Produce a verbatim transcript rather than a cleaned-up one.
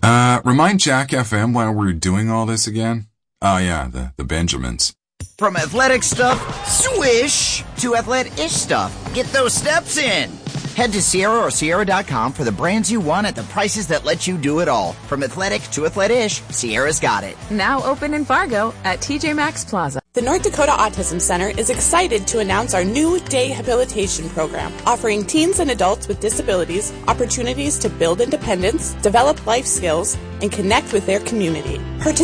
Uh, remind Jack F M why we're doing all this again? Oh yeah, the, the Benjamins. From athletic stuff, swish, to athletic-ish stuff. Get those steps in. Head to Sierra or Sierra dot com for the brands you want at the prices that let you do it all. From athletic to athletic-ish, Sierra's got it. Now open in Fargo at T J Maxx Plaza. The North Dakota Autism Center is excited to announce our new day habilitation program, offering teens and adults with disabilities opportunities to build independence, develop life skills, and connect with their community. Participate